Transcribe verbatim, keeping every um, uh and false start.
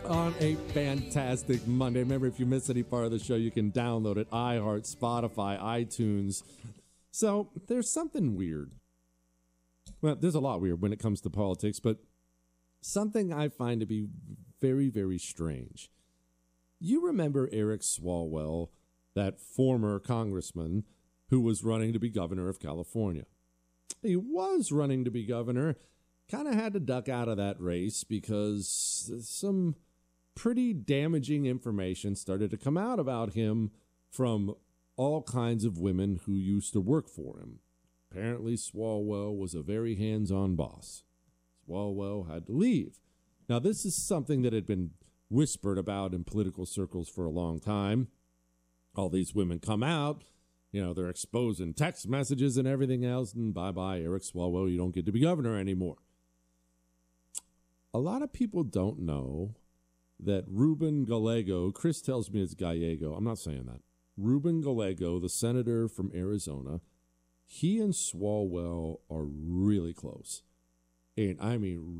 on a fantastic Monday. Remember, if you miss any part of the show, you can download it, iHeart, Spotify, iTunes. So there's something weird. Well, there's a lot weird when it comes to politics, but something I find to be very, very strange. You remember Eric Swalwell, that former congressman who was running to be governor of California. He was running to be governor, kind of had to duck out of that race because some pretty damaging information started to come out about him from all kinds of women who used to work for him. Apparently, Swalwell was a very hands-on boss. Swalwell had to leave. Now, this is something that had been whispered about in political circles for a long time. All these women come out, you know, they're exposing text messages and everything else, and bye-bye, Eric Swalwell, you don't get to be governor anymore. A lot of people don't know that Ruben Gallego, Chris tells me it's Gallego, I'm not saying that. Ruben Gallego, the senator from Arizona, he and Swalwell are really close. And I mean,